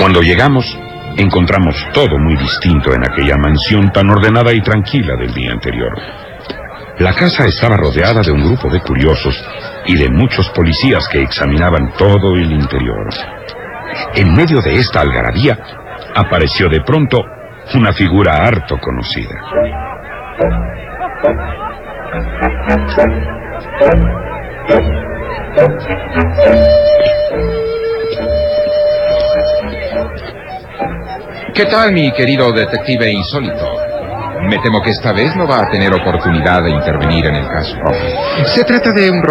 Cuando llegamos, encontramos todo muy distinto en aquella mansión tan ordenada y tranquila del día anterior. La casa estaba rodeada de un grupo de curiosos y de muchos policías que examinaban todo el interior. En medio de esta algarabía, apareció de pronto una figura harto conocida. ¿Qué tal, mi querido detective insólito? Me temo que esta vez no va a tener oportunidad de intervenir en el caso. Se trata de un